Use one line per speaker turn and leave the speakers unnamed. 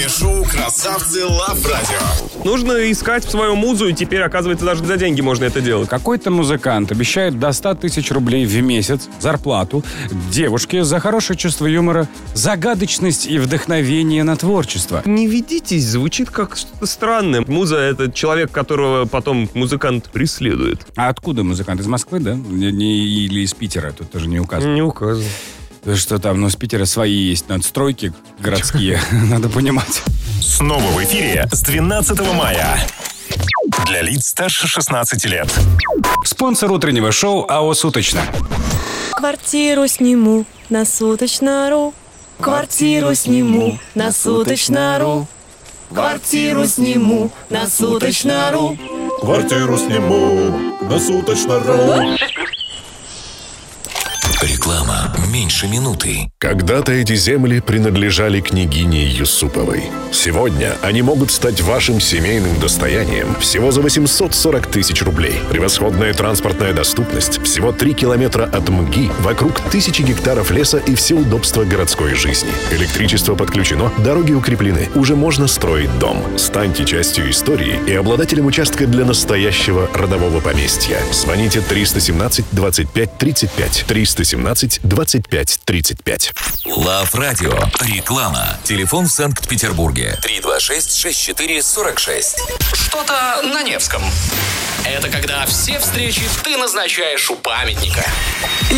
шоу «Красавцы Лав Радио».
Нужно искать свою музу, и теперь, оказывается, даже за деньги можно это делать.
Какой-то музыкант обещает до 100 тысяч рублей в месяц зарплату девушке за хорошее чувство юмора, загадочность и вдохновение на творчество.
Не ведитесь, звучит как что-то странное. Муза — это человек, которого потом музыкант преследует.
А откуда музыкант? Из Москвы, да? Или из Питера? Тут тоже не указано.
Не указано.
Что там, с Питера свои есть надстройки городские, надо понимать.
Снова в эфире с 12 мая. Для лиц старше 16 лет.
Спонсор утреннего шоу АО «Суточно».
Квартиру сниму на Суточно.ру. Квартиру сниму на Суточно.ру. Квартиру сниму на Суточно.ру.
Квартиру сниму на Суточно.ру.
Реклама меньше минуты.
Когда-то эти земли принадлежали княгине Юсуповой. Сегодня они могут стать вашим семейным достоянием всего за 840 тысяч рублей. Превосходная транспортная доступность, всего 3 километра от МГИ, вокруг 1000 гектаров леса и все удобства городской жизни. Электричество подключено, дороги укреплены. Уже можно строить дом. Станьте частью истории и обладателем участка для настоящего родового поместья. Звоните 317 25 35 317 25 35.
Лав Радио. Реклама. Телефон в Санкт-Петербурге. 326-64-46.
Что-то на Невском. Это когда все встречи ты назначаешь у памятника.